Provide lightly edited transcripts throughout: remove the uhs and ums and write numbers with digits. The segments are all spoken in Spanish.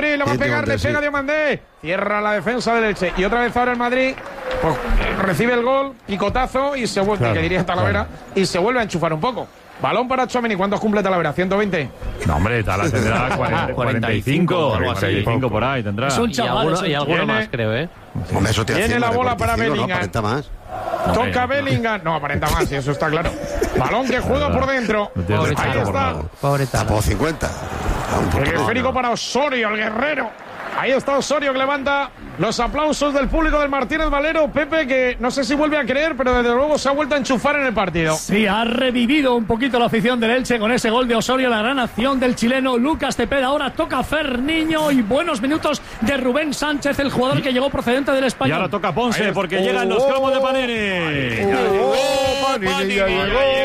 Madrid, le va a pegar, le pega Diomandé. Cierra la defensa del Elche. Y otra vez ahora el Madrid pues, recibe el gol, picotazo y se vuelve, que diría Talavera, y se vuelve a enchufar un poco. Balón para Tchouaméni. ¿Cuántos cumple Talavera? ¿120? No, hombre, Talavera tendrá 45 por ahí tendrá. Es un chaval. Y alguno más, creo, ¿eh? Hombre, eso Tiene la bola para Bellingham. No aparenta más. Toca Bellingham. No, aparenta más, y eso está claro. Balón que juega por dentro. Ahí está. Pobre Talavera. 50. El esférico para Osorio, el guerrero. Ahí está Osorio, que levanta los aplausos del público del Martínez Valero. Pepe, que no sé si vuelve a creer, pero desde luego se ha vuelto a enchufar en el partido. Sí, ha revivido un poquito la afición del Elche con ese gol de Osorio, la gran acción del chileno Lucas Cepeda. Ahora toca Ferniño y buenos minutos de Rubén Sánchez, el jugador que llegó procedente del Español. Y ahora toca Ponce, porque llegan los cromos de Panini. Panini ya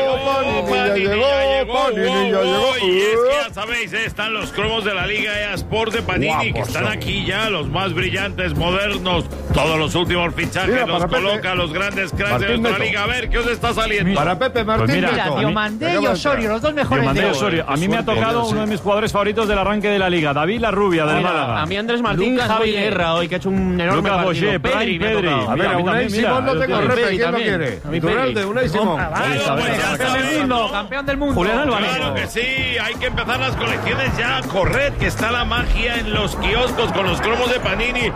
llegó. Y es que ya sabéis, están los cromos de la Liga eSport de Panini, que están aquí ya, los más brillantes, modernos, todos los últimos fichajes. Mira, los coloca los grandes cracks de nuestra liga. A ver, ¿qué os está saliendo? Para Pepe Martín. Pues mira, Diomandé y Osorio, los dos mejores de Osorio. A mí me ha tocado uno de mis jugadores favoritos del arranque de la liga, David La Rubia, del Málaga. A mí Andrés Martín, Javi Guerra hoy, que ha hecho un enorme partido. Pedri. A ver, a Unai Simón no tengo repe, ¿quién lo quiere? Iturralde, Unai Simón. Campeón del mundo. Julián Álvarez. Claro que sí, hay que empezar las colecciones ya. Corred, que está la magia en los kioscos con los cromos de Panini.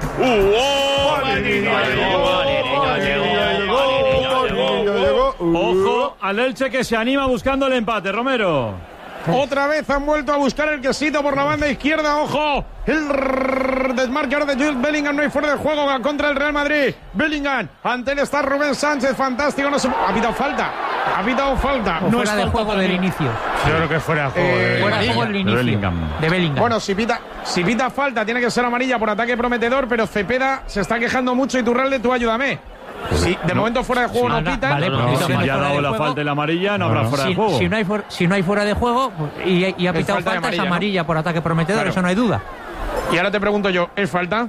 Ojo al Elche, que se anima buscando el empate, Romero. Otra vez han vuelto a buscar el quesito por la banda izquierda. ¡Ojo! El desmarque ahora de Jude Bellingham. No hay fuera de juego contra el Real Madrid. Bellingham. Ante él está Rubén Sánchez. Fantástico. No se... Ha pitado falta. No fuera de juego del inicio. Yo creo que fuera de juego. Fuera de juego del inicio. De Bellingham. Bueno, si pita falta, tiene que ser amarilla por ataque prometedor. Pero Cepeda se está quejando mucho. Iturralde, tú ayúdame. Sí, de momento fuera de juego no pitan. Vale, si ya ha dado la falta y la amarilla, no habrá fuera de juego. Si no hay fuera de juego y ha pitado falta, es amarilla, ¿no? Por ataque prometedor, claro. Eso no hay duda. Y ahora te pregunto yo, ¿es falta?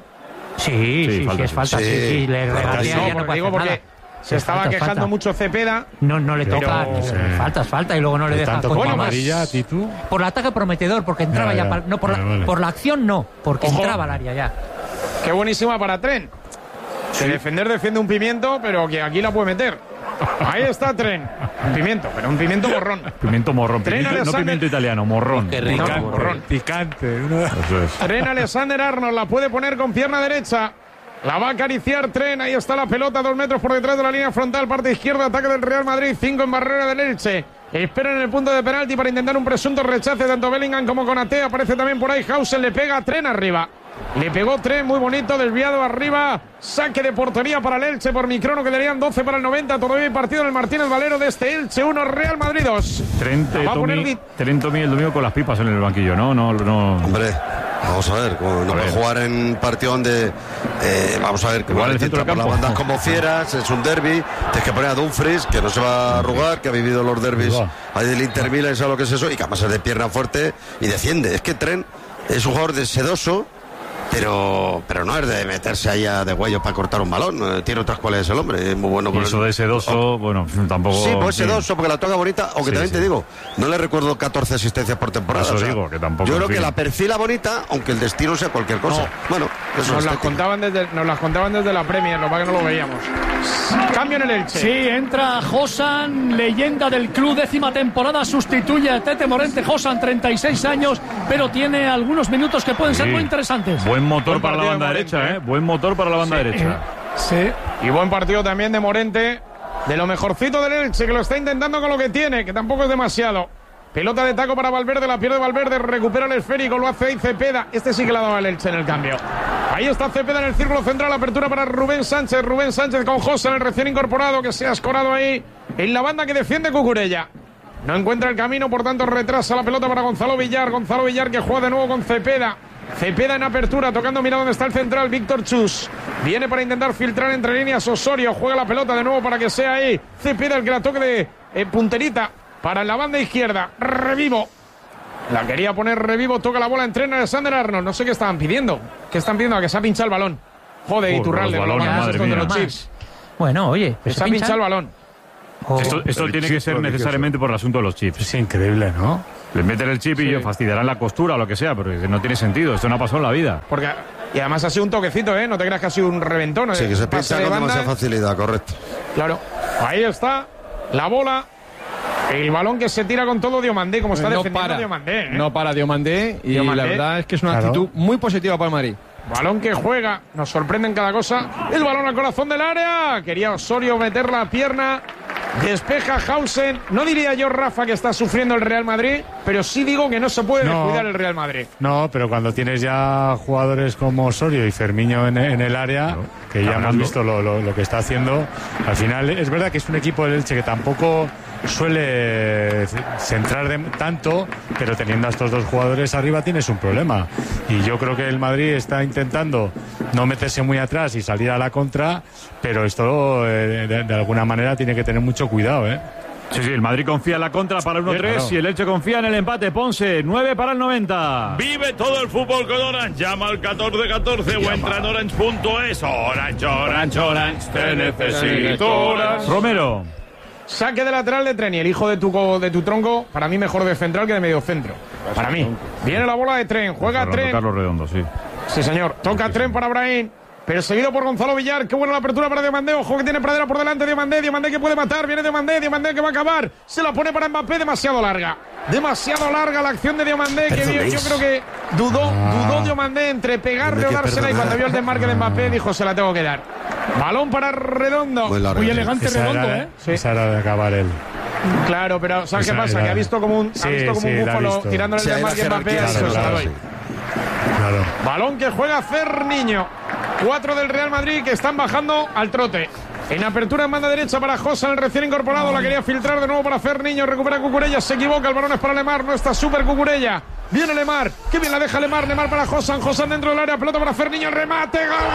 Sí, es falta. Sí, le regalaría, no digo porque se estaba quejando mucho Cepeda. No le toca. Falta y luego no le deja. Bueno, amarilla, Titu. Por el ataque prometedor, porque entraba ya. No, por la acción no, porque entraba al área ya. Qué buenísima para Tren. De defender defiende un pimiento, pero que aquí la puede meter. Ahí está Tren. Un pimiento, pero un pimiento morrón. Pimiento morrón. No pimiento italiano, morrón. Qué rico. Morrón. Picante. Eso es. Tren Alexander Arnold la puede poner con pierna derecha. La va a acariciar Tren. Ahí está la pelota, 2 metros por detrás de la línea frontal. Parte izquierda, ataque del Real Madrid. 5 en barrera del Elche. Esperan en el punto de penalti para intentar un presunto rechace tanto Bellingham como Konaté. Aparece también por ahí Hausen. Le pega a Tren arriba. Le pegó Tren, muy bonito, desviado arriba. Saque de portería para el Elche por Microno, que darían 12 para el 90. Todavía hay partido en el Martínez Valero de este Elche 1, Real Madrid 2. Tren Tommy el domingo con las pipas en el banquillo, ¿no? Hombre, vamos a ver, no puede jugar en partido donde vamos a ver, que igual entra por las bandas como fieras, es un derbi, tienes que poner a Dumfries, que no se va a arrugar, que ha vivido los derbis ahí del Inter Milan, sabe lo que es eso, y que además es de pierna fuerte y defiende. Es que Tren es un jugador de sedoso, pero no es de meterse ahí a de huello para cortar un balón. Tiene otras cualidades el hombre, es muy bueno con eso de sedoso, bueno, tampoco. Sí, pues sedoso, porque la toca bonita, aunque también te digo, no le recuerdo 14 asistencias por temporada. Eso digo, que tampoco. Yo creo que la perfila bonita, aunque el destino sea cualquier cosa. Bueno, eso nos las contaban desde la Premier, lo que no lo veíamos. Cambio en el Elche. Sí, entra Josan, leyenda del club, 10ª temporada, sustituye a Tete Morente. Josan, 36 años, pero tiene algunos minutos que pueden ser muy interesantes. Buen motor para la banda derecha, Buen motor para la banda derecha. Sí. Y buen partido también de Morente, de lo mejorcito del Elche, que lo está intentando con lo que tiene, que tampoco es demasiado. Pelota de taco para Valverde, la pierde Valverde, recupera el esférico, lo hace ahí Cepeda. Este sí que la daba el Elche en el cambio. Ahí está Cepeda en el círculo central, apertura para Rubén Sánchez con José, el recién incorporado, que se ha escorado ahí en la banda que defiende Cucurella. No encuentra el camino, por tanto retrasa la pelota para Gonzalo Villar que juega de nuevo con Cepeda. Cepeda en apertura, tocando, mira dónde está el central, Víctor Chus. Viene para intentar filtrar entre líneas Osorio, juega la pelota de nuevo para que sea ahí Cepeda el que la toque de punterita para la banda izquierda. Revivo. La quería poner Revivo, toca la bola, entrena Alexander Arnold. No sé qué estaban pidiendo. ¿Qué están pidiendo? A que se ha pinchado el balón. Joder, Iturralde, los chips. Bueno, oye, se ha pinchado el balón. Esto tiene que ser necesariamente por el asunto de los chips. Es increíble, ¿no? Le meten el chip y fastidiarán la costura o lo que sea, pero no tiene sentido. Esto no ha pasado en la vida. Y además ha sido un toquecito, ¿eh? No te creas que ha sido un reventón. Sí, que se pincha con demasiada facilidad, correcto. Claro. Ahí está la bola. El balón que se tira con todo Diomandé, como está defendiendo Diomandé. ¿eh? No para Diomandé y la verdad es que es una actitud muy positiva para el Madrid. Balón que juega, nos sorprende en cada cosa. El balón al corazón del área. Quería Osorio meter la pierna. Despeja Hausen. No diría yo, Rafa, que está sufriendo el Real Madrid, pero sí digo que no se puede descuidar el Real Madrid. No, pero cuando tienes ya jugadores como Osorio y Fermiño en el área, que ya hemos visto lo que está haciendo, al final es verdad que es un equipo del Elche que tampoco suele centrar tanto, pero teniendo a estos dos jugadores arriba tienes un problema. Y yo creo que el Madrid está intentando no meterse muy atrás y salir a la contra, pero esto de alguna manera tiene que tener mucho cuidado, ¿eh? Sí, el Madrid confía en la contra para el 1-3 claro. Y el Elche confía en el empate. Ponce, 9 para el 90. Vive todo el fútbol con Orange. Llama al 1414 o entra en orange.es. Orange, te necesito Orange. Romero. Saque de lateral de Tren y el hijo de tu tronco, para mí mejor de central que de medio centro. Para mí. Viene la bola de Tren, juega Tren. Carlos Redondo, sí. Sí, señor. Toca Tren para Brahim. Perseguido por Gonzalo Villar. Qué buena la apertura para Diomandé. Ojo que tiene Pradera por delante. Diomandé que puede matar. Viene Diomandé que va a acabar. Se la pone para Mbappé. Demasiado larga la acción de Diomandé. Que yo creo que dudó Diomandé entre pegarle o dársela. Y cuando vio el desmarque de Mbappé dijo se la tengo que dar. Balón para Redondo. Muy elegante Redondo, ¿eh? Sí. Esa era de acabar él. Claro, pero ¿sabes qué pasa? Que ha visto como un búfalo tirándole el desmarque a Mbappé. Claro. Balón que juega Ferniño. 4 del Real Madrid que están bajando al trote. En apertura en banda derecha para Josa, el recién incorporado. La quería filtrar de nuevo para Ferniño. Recupera Cucurella, se equivoca. El balón es para Lemar. No está súper Cucurella. Viene Lemar. Qué bien la deja Lemar. Lemar para Josan. Josan dentro del área. Pelota para Ferniño. El remate. ¡Gol!